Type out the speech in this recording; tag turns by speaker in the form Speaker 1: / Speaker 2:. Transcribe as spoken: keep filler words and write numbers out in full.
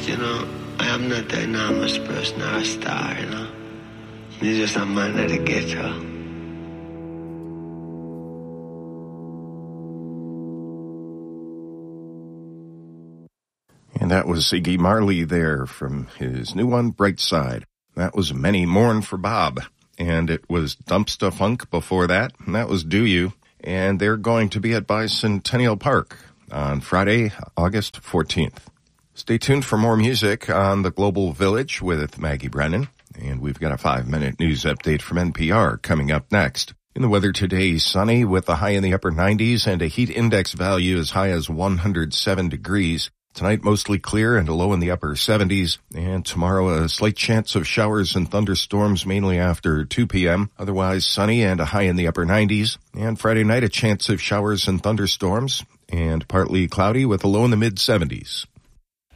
Speaker 1: you know, I am not an enormous person or a star, you know. You're just a man at the ghetto.
Speaker 2: And that was Ziggy Marley there from his new one, Bright Side. That was Many Mourn for Bob. And it was Dumpsta Funk before that, and that was Do You. And they're going to be at Bicentennial Park on Friday, August fourteenth. Stay tuned for more music on the Global Village with Maggie Brennan. And we've got a five-minute news update from N P R coming up next. In the weather today, sunny with a high in the upper nineties and a heat index value as high as one hundred seven degrees. Tonight, mostly clear and a low in the upper seventies. And tomorrow, a slight chance of showers and thunderstorms mainly after two p.m. Otherwise, sunny and a high in the upper nineties. And Friday night, a chance of showers and thunderstorms and partly cloudy with a low in the mid-seventies.